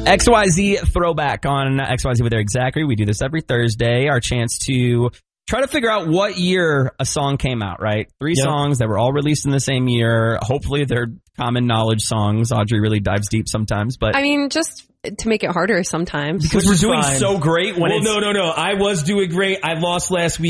XYZ Throwback on XYZ with Eric Zachary. We do this every Thursday. Our chance to try to figure out what year a song came out, right? Three songs that were all released in the same year. Hopefully they're common knowledge songs. Audrey really dives deep sometimes, but... I mean, just to make it harder sometimes. Because we're doing so great when no. I was doing great. I lost last week.